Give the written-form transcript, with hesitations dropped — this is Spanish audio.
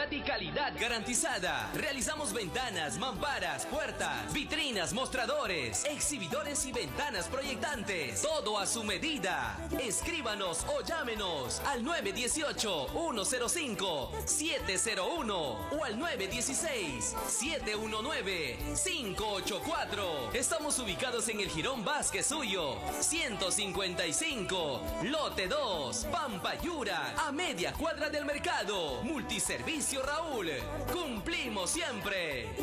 y calidad garantizada. Realizamos ventanas, mamparas, puertas, vitrinas, mostradores, exhibidores y ventanas proyectantes. Todo a su medida. Escríbanos o llámenos al 918-105-701 o al 916-719-584. Estamos ubicados en el Jirón Vázquez Suyo, 155, lote 2, Pampayura, a media cuadra del mercado. Multiservicio Raúl. Cumplimos siempre.